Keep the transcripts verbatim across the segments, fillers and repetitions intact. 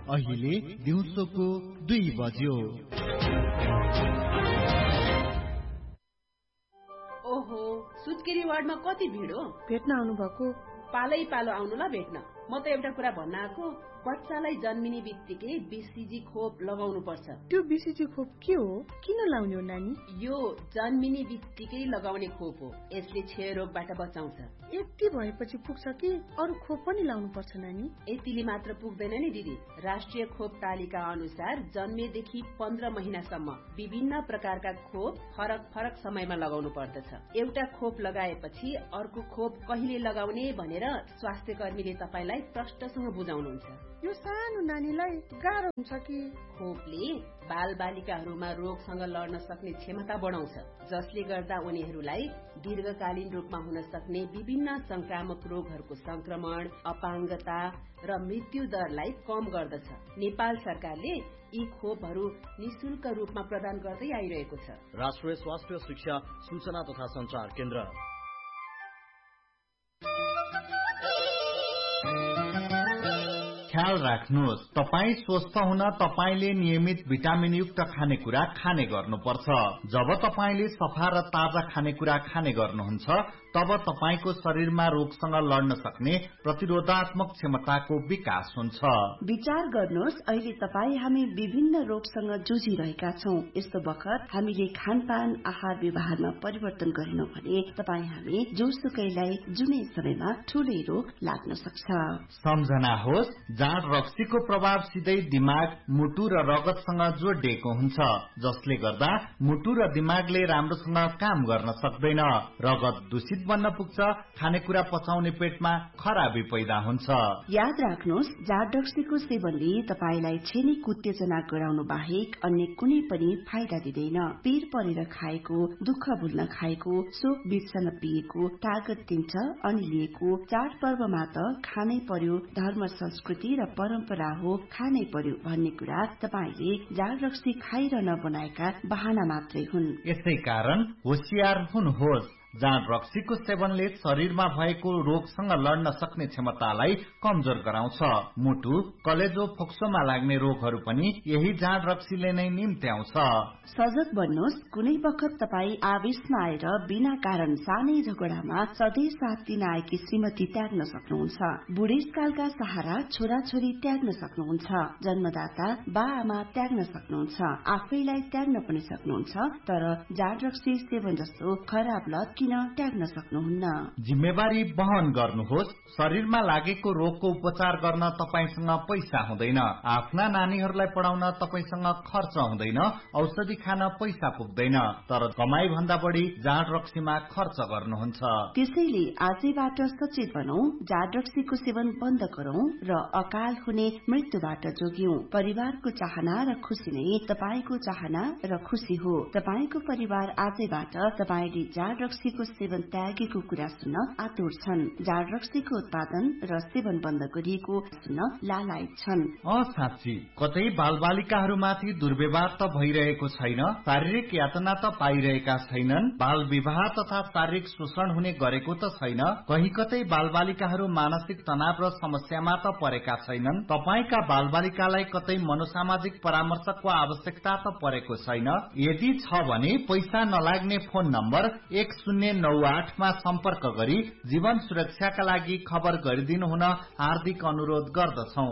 अहिले दिउँसोको दुई बज्यो। ओहो, सुत्केरी वार्डमा कति भिड हो। भेट्न आउनु भएको? पालै पालो आउनु ल भेट्न। म त एउटा कुरा भन्न आएको, बच्चालाई जन्मिने बित्तिकै बीसीजी खोप लगाउनु पर्छ। त्यो बीसीजी खोप के हो, किन लाउने हो नानी? यो जन्मिने बित्तिकै लगाउने खोप हो। यसले क्षयरोगबाट बचाउँछ। यति भएपछि पुग्छ कि अरू खोप पनि लाउनु पर्छ नानी? यतिले मात्र पुग्दैन नि दिदी। राष्ट्रिय खोप तालिका अनुसार जन्मेदेखि पन्ध्र महिनासम्म विभिन्न प्रकारका खोप फरक फरक समयमा लगाउनु पर्दछ। एउटा खोप लगाएपछि अर्को खोप कहिले लगाउने भनेर स्वास्थ्य कर्मीले तपाईलाई प्रष्टसँग बुझाउनुहुन्छ। यो सानो नानीलाई गाह्रो हुन्छ कि? खोपले बाल बालिकाहरूमा रोगसँग लड्न सक्ने क्षमता बढाउँछ, जसले गर्दा उनीहरूलाई दीर्घकालीन रूपमा हुन सक्ने विभिन्न संक्रामक रोगहरूको संक्रमण, अपाङ्गता र मृत्यु दरलाई कम गर्दछ। नेपाल सरकारले यी खोपहरू निशुल्क रूपमा प्रदान गर्दै आइरहेको छ। राष्ट्रिय स्वास्थ्य शिक्षा सूचना तथा संचार केन्द्र। ख्याल राख्नुहोस्, तपाईँ स्वस्थ हुन तपाईले नियमित भिटामिन युक्त खानेकुरा खाने गर्नुपर्छ। जब तपाईले सफा र ताजा खानेकुरा खाने गर्नुहुन्छ तब तपाईको शरीरमा रोगसँग लड्न सक्ने प्रतिरोधात्मक क्षमताको विकास हुन्छ। विचार गर्नुहोस्, अहिले तपाईँ हामी विभिन्न रोगसँग जुझिरहेका छौं। यस्तो बखत हामीले खानपान आहार व्यवहारमा परिवर्तन गरेनौं भने तपाईँ हामी जोसुकैलाई जुनै समयमा ठूलै रोग लाग्न सक्छ। सम्झना होस्, जाँड रक्सीको प्रभाव सिधै दिमाग, मुटु र रगतसँग जोडिएको हुन्छ, जसले गर्दा मुटु र दिमागले राम्रोसँग काम गर्न सक्दैन। रगत दूषित बन्न पुग्छ, खानेकुरा पचाउने पेटमा खराबी पैदा हुन्छ। याद राख्नुहोस्, जाँड रक्सीको सेवनले तपाईलाई छेनीको उत्तेजना गराउनु बाहेक अन्य कुनै पनि फाइदा दिँदैन। पीर परेर खाएको, दुःख भुल्न खाएको, शोक बिर्सन पिएको तागत दिन्छ अनि लिएको। चाडपर्वमा त खानै पर्यो, धर्म संस्कृति र परम्परा हो, खानै पर्यो भन्ने कुरा तपाईले जाँड रक्सी खाइरहन बनाएका बहाना मात्रै हुन्। यसै कारण होशियार हुनुहोस्। जाँड रक्सीको सेवनले शरीरमा भएको रोगसँग लड्न सक्ने क्षमतालाई कमजोर गराउँछ। मुटु, कलेजो, फोक्सोमा लाग्ने रोगहरू पनि यही जाँड रक्सीले नै निम्त्याउँछ। सजग बन्नुहोस्, कुनै बखत तपाई आवेशमा आएर बिना कारण सानै झगडामा सधैँ साथ दिन आएकी श्रीमती त्याग्न सक्नुहुन्छ। बुढेसकालका सहारा छोराछोरी त्याग्न सक्नुहुन्छ। जन्मदाता बा आमा त्याग्न सक्नुहुन्छ। आफैलाई त्याग्न पनि सक्नुहुन्छ, तर जाँड रक्सी सेवन जस्तो खराब लत त्याग्न सक्नुहुन्न। जिम्मेवारी वहन गर्नुहोस्। शरीरमा लागेको रोगको उपचार गर्न तपाईसँग पैसा हुँदैन, आफ्ना नानीहरूलाई पढाउन तपाईसँग खर्च हुँदैन, औषधि खान पैसा पुग्दैन, तर कमाई भन्दा बढी जाँड रक्सीमा खर्च गर्नुहुन्छ। त्यसैले आजैबाट सचेत बनौं, जाँड रक्सीको सेवन बन्द गरौं र अकाल हुने मृत्युबाट जोग्यौं। परिवारको चाहना र खुशी नै तपाईको चाहना र खुशी हो। तपाईको परिवार आजैबाट तपाईले जाँड रक्सी सेवन त्यागेको कुरा सुन्न आतुर छन्। जाँड रक्सीको उत्पादन र सेवन बन्द गरिएको सुन्न लालायत छन्। असाँच्ची कतै बालबालिकाहरूमाथि दुर्व्यवहार त भइरहेको छैन, शारीरिक यातना त पाइरहेका छैनन्, बाल विवाह तथा शारीरिक शोषण हुने गरेको त छैन, कही कतै बालबालिकाहरू मानसिक तनाव र समस्यामा त परेका छैनन्। तपाईका बालबालिकालाई कतै मनोसामाजिक परामर्शको आवश्यकता त परेको छैन। यदि छ भने पैसा नलाग्ने फोन नम्बर एक शून्य नौ आठमा सम्पर्क गरी जीवन सुरक्षाका लागि खबर गरिदिनु हुन हार्दिक अनुरोध गर्दछौ।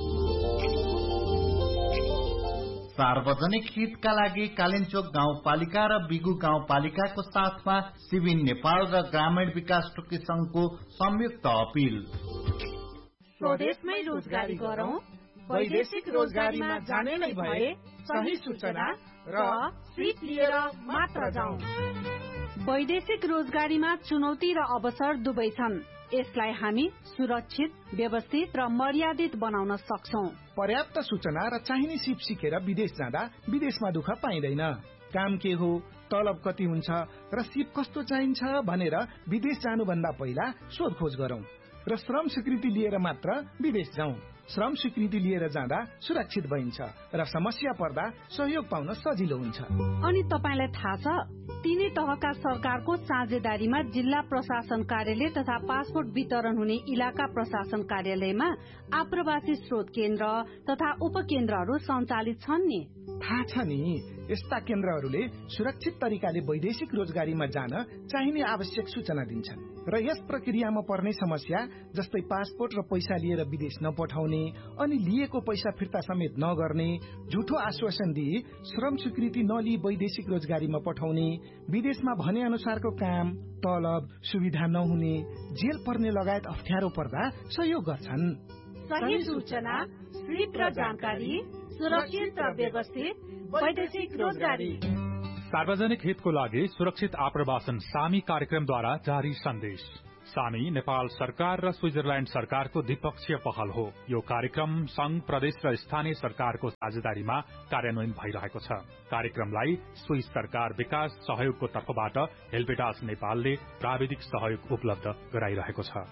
सार्वजनिक हितका लागि कालिन्चोक गाउँपालिका र बिगु गाउँपालिकाको साथमा सिभिन नेपाल र ग्रामीण विकास टोकी संघको संयुक्त अपील। स्वदेशमै रोजगारी गरौं, वैदेशिक रोजगारीमा जानेलाई भए सही सूचना र सिप लिएर मात्र जाउँ। वैदेशिक रोजगारीमा चुनौती र अवसर दुवै छन्। यसलाई हामी सुरक्षित, व्यवस्थित र मर्यादित बनाउन सक्छौं। पर्याप्त सूचना र चाहिने सिप सिकेर विदेश जाँदा विदेशमा दुःख पाइँदैन। काम के हो, तलब कति हुन्छ र सिप कस्तो चाहिन्छ भनेर विदेश जानुभन्दा पहिला सोधखोज गरौं। र श्रम स्वीकृति लिएर मात्र विदेश जाउँ। श्रम स्वीकृति लिएर जाँदा सुरक्षित भइन्छ र समस्या पर्दा सहयोग पाउन सजिलो हुन्छ। अनि तपाईलाई थाहा छ, तीनै तहका सरकारको साझेदारीमा जिल्ला प्रशासन कार्यालय तथा पासपोर्ट वितरण हुने इलाका प्रशासन कार्यालयमा आप्रवासी स्रोत केन्द्र तथा उपकेन्द्रहरू सञ्चालित छन् नि। थाहा छ नि, यस्ता केन्द्रहरूले सुरक्षित तरिकाले वैदेशिक रोजगारीमा जान चाहिने आवश्यक सूचना दिन्छन् र यस प्रक्रियामा पर्ने समस्या जस्तै पासपोर्ट र पैसा लिएर विदेश नपठाउने अनि लिएको पैसा फिर्ता समेत नगर्ने, झुठो आश्वासन दिई श्रम स्वीकृति नलिई वैदेशिक रोजगारीमा पठाउने, विदेशमा भने अनुसारको काम, तलब, सुविधा नहुने, जेल पर्ने लगायत अप्ठ्यारो पर्दा सहयोग गर्छन्। सही सूचना, स्लिप र जानकारी, सुरक्षित र व्यवस्थित वैदेशिक रोजगारी। सार्वजनिक हितको लागि सुरक्षित आप्रवासन सामी कार्यक्रमद्वारा जारी सन्देश। सामी नेपाल सरकार र स्विजरल्याण्ड सरकारको द्विपक्षीय पहल हो। यो कार्यक्रम संघ, प्रदेश र स्थानीय सरकारको साझेदारीमा कार्यान्वयन भइरहेको छ। कार्यक्रमलाई स्विस सरकार विकास सहयोगको तर्फबाट हेल्पेटास नेपालले प्राविधिक सहयोग उपलब्ध गराइरहेको छ।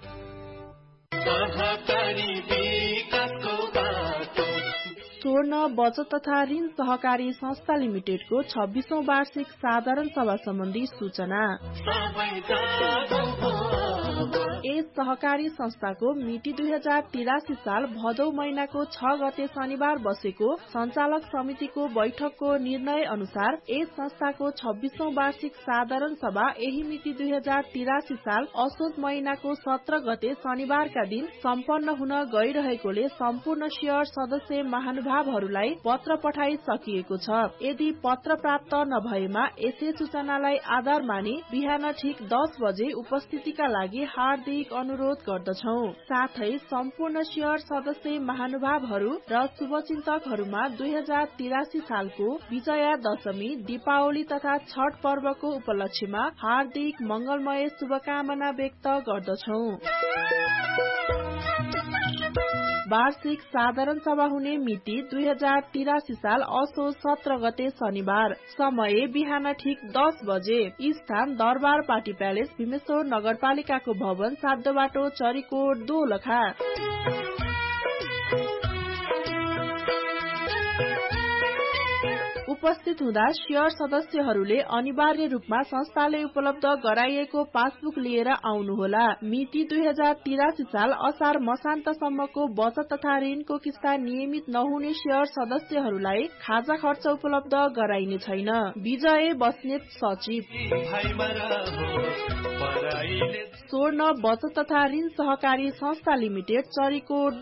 स्वर्ण बचत तथा ऋण सहकारी संस्था लिमिटेडको छब्बीसौं वार्षिक साधारण सभा सम्बन्धी सूचना। यस सहकारी संस्थाको मिति दुई हजार तिरासी साल भदौ महिनाको छ गते शनिबार बसेको सञ्चालक समितिको बैठकको निर्णय अनुसार यस संस्थाको छब्बीसौं वार्षिक साधारण सभा यही मिति दुई हजार तिरासी साल असोज महिनाको सत्र गते शनिबारका दिन सम्पन्न हुन गइरहेकोले सम्पूर्ण शेयर सदस्य महानुभावहरूलाई पत्र पठाइसकिएको छ। यदि पत्र प्राप्त नभएमा यसै सूचनालाई आधार मानि बिहान ठिक दस बजे उपस्थितिका लागि हार्दिक अनुरोध गर्दछौ। साथै सम्पूर्ण शेयर सदस्य महानुभावहरू र शुभचिन्तकहरूमा दुई हजार तिरासी सालको विजया दशमी, दीपावली तथा छठ पर्वको उपलक्ष्यमा हार्दिक मंगलमय शुभकामना व्यक्त गर्दछौ। वार्षिक साधारण सभा हुने मिति दुई हजार तिरासी साल असोज सत्र गते शनिबार। समय बिहान ठिक दस बजे। स्थान दरबार पार्टी प्यालेस, भीमेश्वर नगरपालिकाको भवन, सातो बाटो, चरीकोट, दोलखा। उपस्थित हुँदा शेयर सदस्यहरूले अनिवार्य रूपमा संस्थाले उपलब्ध गराइएको पासबुक लिएर आउनुहोला। मिति दुई हजार तिरासी साल असार मसान्तसम्मको बचत तथा ऋणको किस्ता नियमित नहुने शेयर सदस्यहरूलाई खाजा खर्च उपलब्ध गराइने छैन। विजय बस्नेत, सचिव। स्वर्ण बचत तथा ऋण सहकारी संस्था लिमिटेड, चरीकोट,